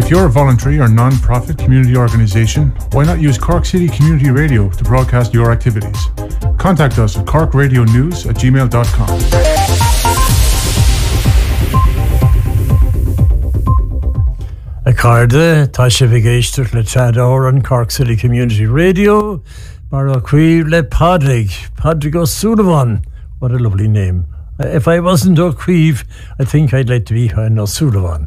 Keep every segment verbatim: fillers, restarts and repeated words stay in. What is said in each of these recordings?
If you're a voluntary or non-profit community organisation, why not use Cork City Community Radio to broadcast your activities? Contact us at cork radio news at gmail dot com. A carda, tá sé vigéisteach le tadór an Cork City Community Radio, mar a cuí le Padraig, Padraig O'Sullivan. What a lovely name. If I wasn't O'Queeve, I think I'd like to be an O'Sullivan.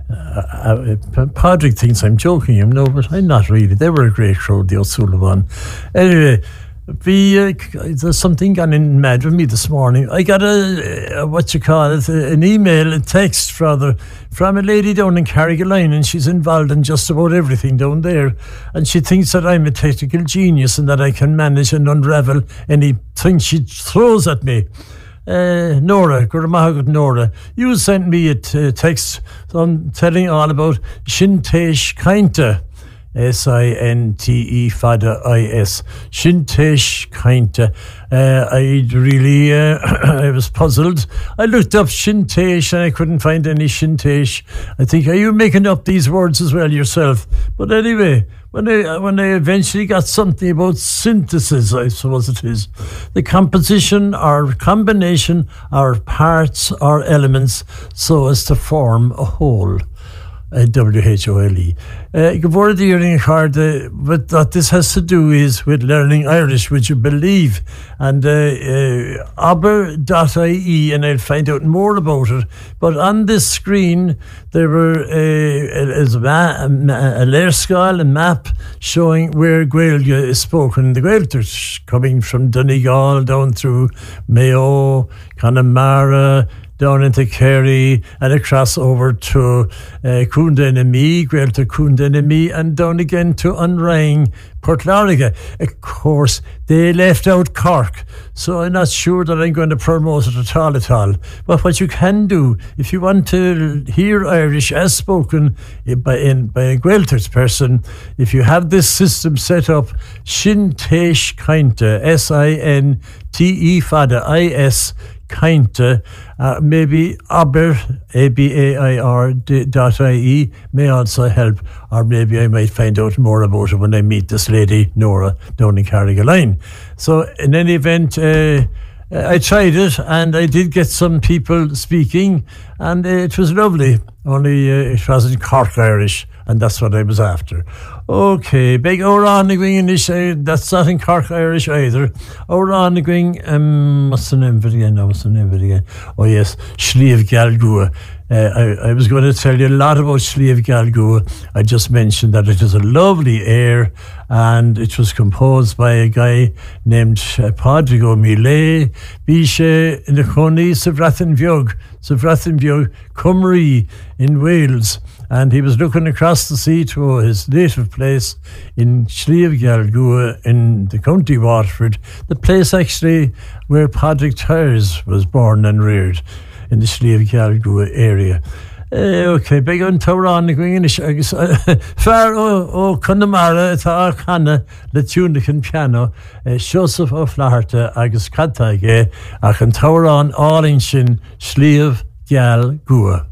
Uh, uh, Padraig thinks I'm joking him, no, but I'm not really. They were a great crowd, the O'Sullivan. Anyway, we, uh, there's something gone in mad with me this morning. I got a, uh, what you call it, an email, a text rather, from a lady down in Carrigaline, and she's involved in just about everything down there. And she thinks that I'm a technical genius and that I can manage and unravel anything she throws at me. Uh, Nora, Guramahagut Nora, you sent me a t- text on telling all about Shintesh Kainta. S I N T E Fada I S. Shintesh Kainta. Uh, I really, uh, I was puzzled. I looked up Shintesh and I couldn't find any Shintesh. I think, are you making up these words as well yourself? But anyway, when I, when I eventually got something about synthesis, I suppose it is, the composition or combination or parts or elements so as to form a whole. Uh, W H O L E. Gavor the earning card, but what this has to do is with learning Irish, would you believe? And uh, uh, aber dot I E, and I'll find out more about it. But on this screen, there were uh, a, a, a Lerscal, a map showing where Gaeilge is spoken. The Gaeltacht coming from Donegal down through Mayo, Connemara, down into Kerry and across over to uh, Coondenemy, Gaeltacht Coondenemy, and down again to Unrang, Portlarriga. Of course, they left out Cork, so I'm not sure that I'm going to promote it at all at all. But what you can do, if you want to hear Irish as spoken by, in, by a Gaeltacht person, if you have this system set up, Shintesh Kainta, S I N T E Fada I S, Kainta, uh, maybe aber, A B A I R dot I E may also help, or maybe I might find out more about it when I meet this lady, Nora, down in Carrigaline. So in any event, uh, I tried it and I did get some people speaking, and uh, it was lovely, only uh, it wasn't Cork Irish, and that's what I was after. Okay, big Oran going in, that's not in Cork Irish either. Oran going, um, what's the name of it again? No, what's the name of it again? Oh yes, Sliabh Galgua. Uh, I, I was going to tell you a lot about Sliabh Galgua. I just mentioned that it is a lovely air, and it was composed by a guy named uh, Padraig O'Meara, Bisha in the Coney, Savrathan Bheag, Savrathan Bheag, Cymru in Wales. And he was looking across the sea to his native place in Sliabh Galgua in the county Waterford, the place actually where Padraig Tyres was born and reared, in the Sliabh Galgua area. Uh, okay, big on Tauran going in agus far o Connemara tá Canna le túnachan piano Joseph O'Flaherty agus Cattaige ach an Tauran áling sin Sliabh Galgua.